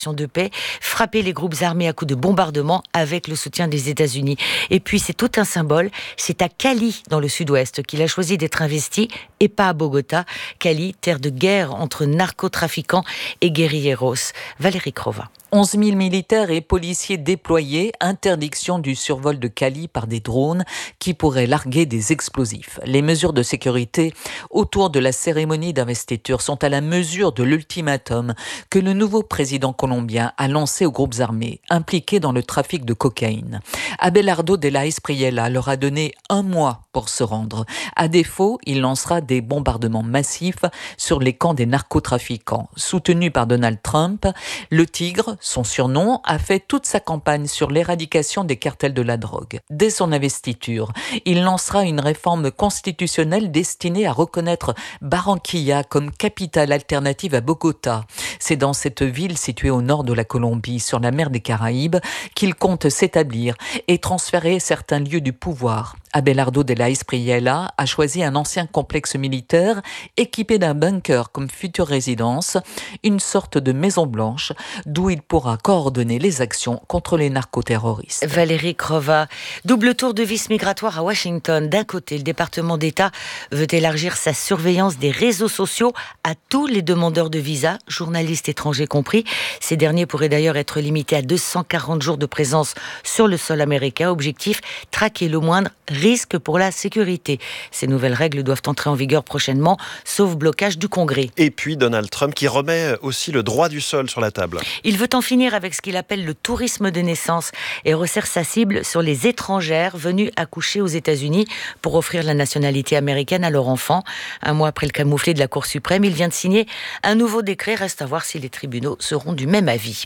de paix, frapper les groupes armés à coups de bombardement avec le soutien des États-Unis. Et puis c'est tout un symbole, c'est à Cali, dans le sud-ouest, qu'il a choisi d'être investi et pas à Bogota. Cali, terre de guerre entre narcotrafiquants et guérilleros. Valérie Crova. 11 000 militaires et policiers déployés, interdiction du survol de Cali par des drones qui pourraient larguer des explosifs. Les mesures de sécurité autour de la cérémonie d'investiture sont à la mesure de l'ultimatum que le nouveau président colombien a lancé aux groupes armés impliqués dans le trafic de cocaïne. Abelardo de la Espriella leur a donné 1 mois pour se rendre. À défaut, il lancera des bombardements massifs sur les camps des narcotrafiquants. Soutenu par Donald Trump, le Tigre, son surnom, a fait toute sa campagne sur l'éradication des cartels de la drogue. Dès son investiture, il lancera une réforme constitutionnelle destinée à reconnaître Barranquilla comme capitale alternative à Bogota. C'est dans cette ville située au nord de la Colombie, sur la mer des Caraïbes, qu'il compte s'établir et transférer certains lieux du pouvoir. Abelardo de la Espriella a choisi un ancien complexe militaire équipé d'un bunker comme future résidence, une sorte de maison blanche d'où il pourra coordonner les actions contre les narcoterroristes. Valérie Crova. Double tour de vis migratoire à Washington. D'un côté, le département d'État veut élargir sa surveillance des réseaux sociaux à tous les demandeurs de visa, journalistes étrangers compris. Ces derniers pourraient d'ailleurs être limités à 240 jours de présence sur le sol américain. Objectif, traquer le moindre risque pour la sécurité. Ces nouvelles règles doivent entrer en vigueur prochainement, sauf blocage du Congrès. Et puis Donald Trump qui remet aussi le droit du sol sur la table. Il veut en finir avec ce qu'il appelle le tourisme de naissance et resserre sa cible sur les étrangères venues accoucher aux États-Unis pour offrir la nationalité américaine à leur enfant. 1 mois après le camouflet de la Cour suprême, il vient de signer un nouveau décret. Reste à voir si les tribunaux seront du même avis.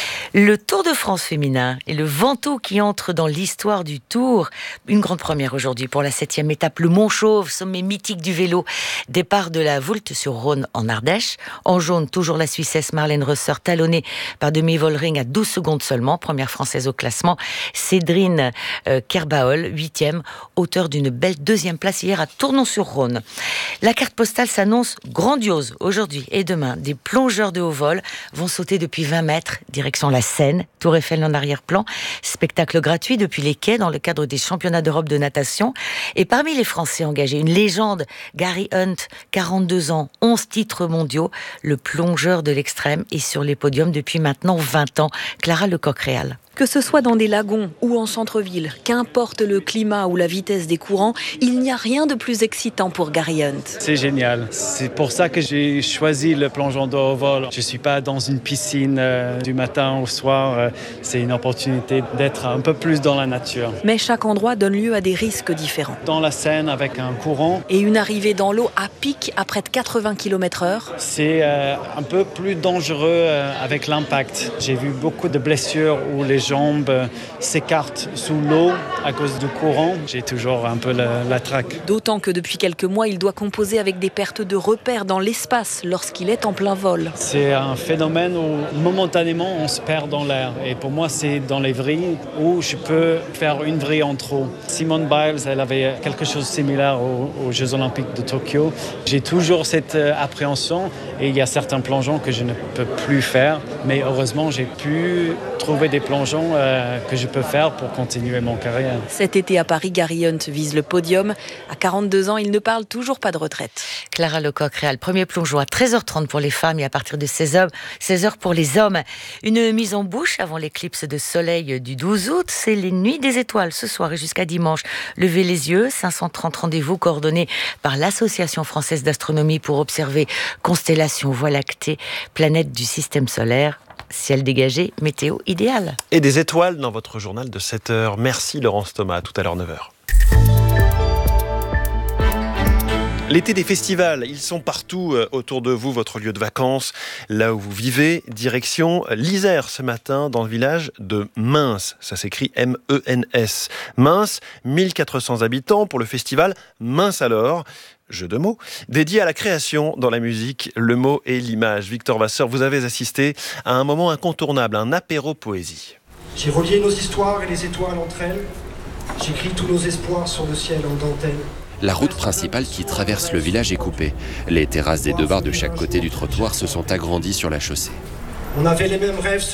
Le Tour de France féminin et le Ventoux qui entre dans l'histoire du Tour. Une grande première aujourd'hui pour la 7e étape, le Mont Chauve, sommet mythique du vélo. Départ de la Voulte-sur-Rhône en Ardèche. En jaune, toujours la Suissesse Marlène Reusseur, talonnée par Demi Vollering à 12 secondes seulement. Première française au classement. Cédrine Kerbaol, 8e, auteur d'une belle 2e place hier à Tournon-sur-Rhône. La carte postale s'annonce grandiose aujourd'hui et demain. Des plongeurs de haut vol vont sauter depuis 20 mètres, direction la Seine, Tour Eiffel en arrière-plan. Spectacle gratuit depuis les quais dans le cadre des championnats d'Europe de natation. Et parmi les Français engagés, une légende, Gary Hunt, 42 ans, 11 titres mondiaux. Le plongeur de l'extrême est sur les podiums depuis maintenant 20 ans. Clara Lecoq-Réal. Que ce soit dans des lagons ou en centre-ville, qu'importe le climat ou la vitesse des courants, il n'y a rien de plus excitant pour Gary Hunt. C'est génial. C'est pour ça que j'ai choisi le plongeon de haut vol. Je ne suis pas dans une piscine du matin au soir. C'est une opportunité d'être un peu plus dans la nature. Mais chaque endroit donne lieu à des risques différents. Dans la Seine avec un courant. Et une arrivée dans l'eau à pic à près de 80 km/h. C'est un peu plus dangereux avec l'impact. J'ai vu beaucoup de blessures où les jambes s'écartent sous l'eau à cause du courant. J'ai toujours un peu la traque. D'autant que depuis quelques mois, il doit composer avec des pertes de repères dans l'espace lorsqu'il est en plein vol. C'est un phénomène où momentanément on se perd dans l'air. Et pour moi, c'est dans les vrilles où je peux faire une vrille en trop. Simone Biles, elle avait quelque chose de similaire aux Jeux Olympiques de Tokyo. J'ai toujours cette appréhension et il y a certains plongeons que je ne peux plus faire. Mais heureusement, j'ai pu trouver des plongeons que je peux faire pour continuer mon carrière. Cet été à Paris, Gary Hunt vise le podium. À 42 ans, il ne parle toujours pas de retraite. Clara Lecoq-Réal, premier plongeon à 13h30 pour les femmes et à partir de 16h pour les hommes. Une mise en bouche avant l'éclipse de soleil du 12 août. C'est les Nuits des Étoiles ce soir et jusqu'à dimanche. Levez les yeux, 530 rendez-vous coordonnés par l'Association française d'astronomie pour observer constellations, voies lactées, planètes du système solaire. Ciel dégagé, météo idéale. Et des étoiles dans votre journal de 7h. Merci Laurence Thomas, à tout à l'heure 9h. L'été des festivals, ils sont partout autour de vous, votre lieu de vacances, là où vous vivez. Direction l'Isère ce matin, dans le village de Mens. Ça s'écrit M-E-N-S. Mens, 1400 habitants pour le festival Mens alors. Jeu de mots, dédié à la création dans la musique, le mot et l'image. Victor Vasseur, vous avez assisté à un moment incontournable, un apéro poésie. J'ai relié nos histoires et les étoiles entre elles. J'écris tous nos espoirs sur le ciel en dentelle. La route principale qui traverse le village est coupée. Les terrasses des 2 bars de chaque côté du trottoir se sont agrandies sur la chaussée. On avait les mêmes rêves.